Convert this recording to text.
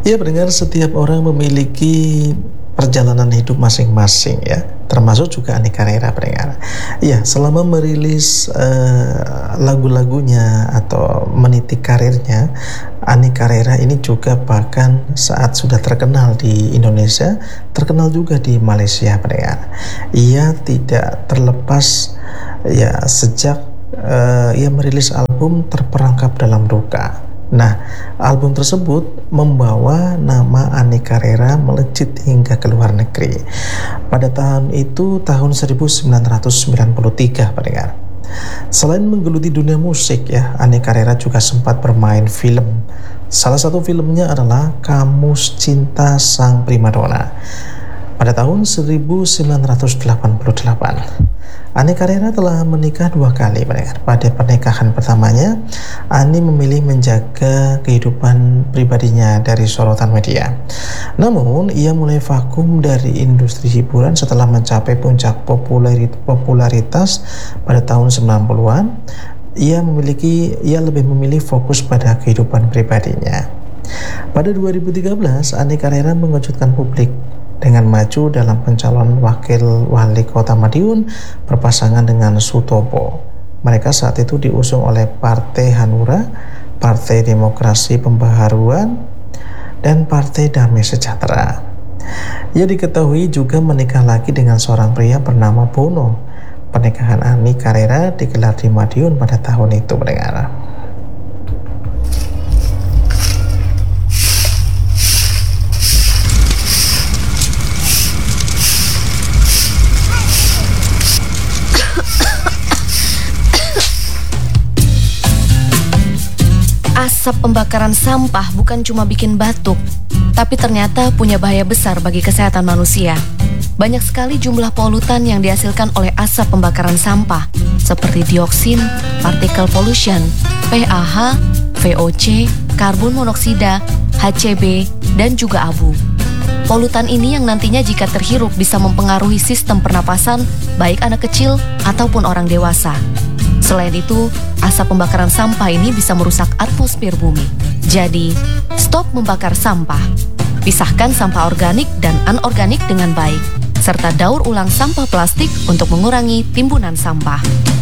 Ya, pendengar, setiap orang memiliki perjalanan hidup masing-masing ya, termasuk juga Ani Carrera, pendengar. Ya, selama merilis lagu-lagunya atau meniti karirnya, Ani Carrera ini juga bahkan saat sudah terkenal di Indonesia, terkenal juga di Malaysia, pendengar. Ia tidak terlepas ya sejak ia merilis album Terperangkap Dalam Duka. Nah, album tersebut membawa nama Ani Carrera melejit hingga ke luar negeri. Pada tahun itu, tahun 1993, pendengar. Selain menggeluti dunia musik ya, Ani Carrera juga sempat bermain film. Salah satu filmnya adalah Kamus Cinta Sang Primadona pada tahun 1988. Ani Carrera telah menikah 2 kali, pendengar. Pada pernikahan pertamanya, Ani memilih menjaga kehidupan pribadinya dari sorotan media. Namun, ia mulai vakum dari industri hiburan setelah mencapai puncak popularitas pada tahun 90-an. Ia lebih memilih fokus pada kehidupan pribadinya. Pada 2013, Ani Carrera mengejutkan publik dengan maju dalam pencalonan wakil wali kota Madiun berpasangan dengan Sutopo. Mereka saat itu diusung oleh Partai Hanura, Partai Demokrasi Pembaharuan, dan Partai Damai Sejahtera. Ia diketahui juga menikah lagi dengan seorang pria bernama Bono. Pernikahan Ani Carrera digelar di Madiun pada tahun itu, pendengar. Asap pembakaran sampah bukan cuma bikin batuk, tapi ternyata punya bahaya besar bagi kesehatan manusia. Banyak sekali jumlah polutan yang dihasilkan oleh asap pembakaran sampah, seperti dioksin, partikel pollution, PAH, VOC, karbon monoksida, HCB, dan juga abu. Polutan ini yang nantinya jika terhirup bisa mempengaruhi sistem pernapasan baik anak kecil ataupun orang dewasa. Selain itu, asap pembakaran sampah ini bisa merusak atmosfer bumi. Jadi, stop membakar sampah. Pisahkan sampah organik dan anorganik dengan baik, serta daur ulang sampah plastik untuk mengurangi timbunan sampah.